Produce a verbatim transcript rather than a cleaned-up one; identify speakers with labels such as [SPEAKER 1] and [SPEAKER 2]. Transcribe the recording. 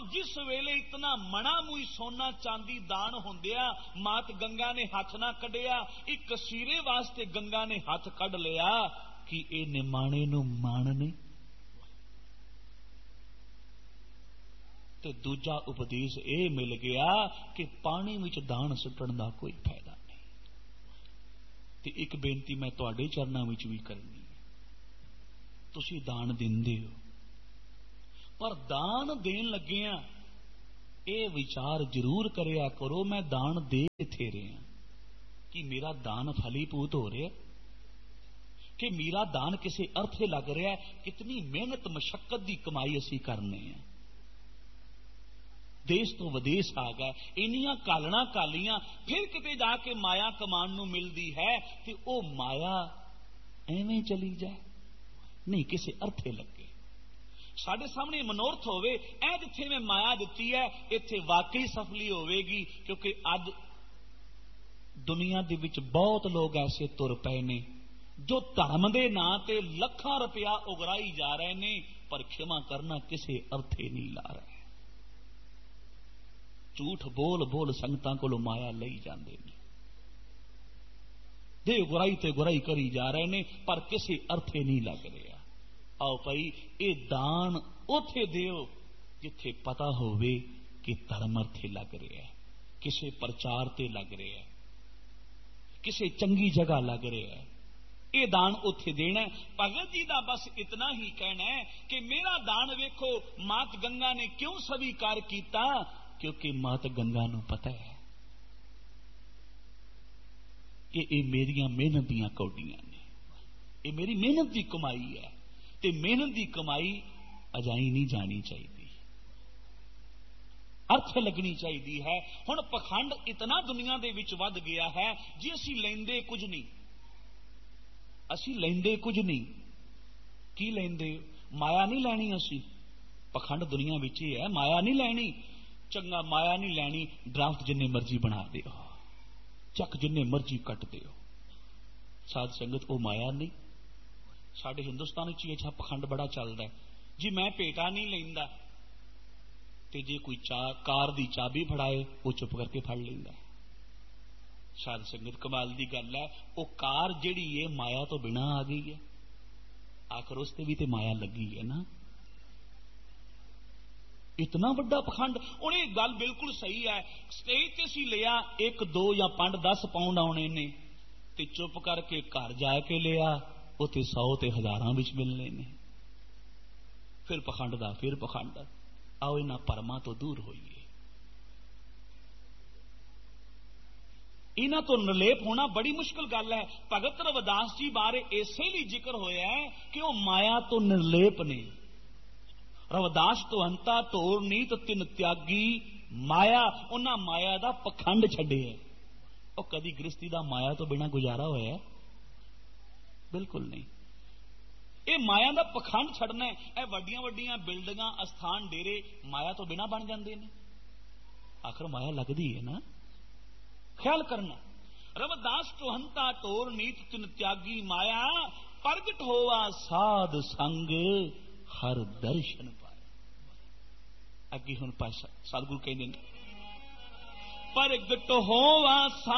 [SPEAKER 1] جس ویلے اتنا منا موئی سونا چاندی دان ہوندیا مات گنگا نے ہاتھ نہ کڈیا، ایک کسیرے واسطے گنگا نے ہاتھ کڈ لیا کہ اے نمانے نو مان نہیں تے دوجا اپدیش اے مل گیا کہ پانی وچ دان سٹن دا کوئی فائدہ نہیں۔ تے ایک بینتی میں تواڈے چرناں وچ بھی کرنی ہے، تسی دان دیندے ہو پر دان دین لگیاں اے وچار ضرور کریا کرو میں دان دے تھے رہے ہیں کہ میرا دان پھلی پوت ہو رہا ہے کہ میرا دان کسی ارتھے لگ رہا ہے، کتنی محنت مشقت دی کمائی اسی کرنے ہیں، دیس تو ودیس آ گئے انیاں کالنا کالیاں، پھر کتے جا کے مایا کمان نو ملدی ہے تے او مایا ایویں چلی جائے نہیں، کسی ارتھے لگے۔ ساڈے سامنے منورتھ ہوئے اے جتھے میں مایا دتی ہے ایتھے واقعی سفلی ہوئے گی، کیونکہ اج دنیا دے وچ بہت لوگ ایسے تر پے نے جو دھرم دے ناں تے لکھاں روپیہ اگرائی جا رہے نے پر کھما کرنا کسے ارتھے نہیں لا رہے، جھوٹ بول بول سنگتاں کولوں مایا لئی جاندے نے، دے گرائی تے گرائی کری جا رہے نے پر کسے ارتھے نہیں لگ رہا۔ آؤ بھائی اے دان اوتھے دیو جتھے پتہ ہووے کہ دھرم ارتھے لگ رہا ہے، کسے پرچار تے لگ رہا ہے، کسے چنگی جگہ لگ رہا ہے، اے دان اوتھے دینا ہے۔ بھگت جی دا بس اتنا ہی کہنا ہے کہ میرا دان ویکھو مات گنگا نے کیوں سویکار کیتا، کیونکہ مات گنگا نو پتہ ہے کہ اے میریاں محنت دیاں کوڈیاں نے، اے میری محنت دی کمائی ہے تے محنت دی کمائی اجائی نہیں جانی چاہیے، ارتھ لگنی چاہیے ہے۔ ہن پکھنڈ اتنا دنیا دے وچ ود گیا ہے جی اسی لیندے کچھ نہیں، اسی لیندے کچھ نہیں، کی لیندے مایا نہیں لینی، اسی پکھنڈ دنیا وچ ہی ہے، مایا نہیں لینی، چنگا مایا نہیں لینی، ڈرافٹ جن مرضی بنا دیو، چک جن مرضی کٹ دیو، ساتھ سنگت وہ مایا نہیں۔ ساڈے ہندوستان چ اچھا پکھنڈ بڑا چلتا ہے جی میں پیٹا نہیں لیندا تے جے کوئی چا کار دی چابی پھڑائے وہ چپ کر کے پھڑ لیندا ہے۔ ساتھ سنگت کمال دی گل ہے، وہ کار جیڑی ہے مایا تو بنا آ گئی ہے، آخر اس تے بھی تے مایا لگی ہے نا۔ اتنا بڑا پکھنڈ، انہیں گل بالکل صحیح ہے، سٹیج تے سی لیا ایک دو یا پانچ دس پاؤنڈ آنے نے تے چپ کر کے گھر جا کے لیا وہ تے سو تے ہزاراں وچ ملنے نے، پھر پکھنڈ دا پھر پکھنڈ۔ آؤ انہاں پرما تو دور ہوئیے، انہاں تو نرلیپ ہونا بڑی مشکل گل ہے۔ بھگت رویداس جی بارے اسی لیے ذکر ہویا ہے کہ وہ مایا تو نرلیپ نے، رویداس تو انتا ٹور نیت تن تیاگی مایا، انہاں مایا دا پکھنڈ چھڈے ہے۔ او کدی گرستی دا مایا تو بنا گزارا ہویا ہے؟ بالکل نہیں۔ اے مایا دا پکھنڈ چھڈنا ہے، اے وڈیاں وڈیاں بلڈنگاں استھان ڈیرے مایا تو بنا بن جاندے نے، آخر مایا لگدی ہے نا، خیال کرنا۔ رویداس تو انتا ٹور نیت تن تیاگی مایا، پرگٹ ہوا ساد سنگ ہر درشن پائے۔ اگے ہن پاسا سادگuru کہندے نے پرگٹ ہوا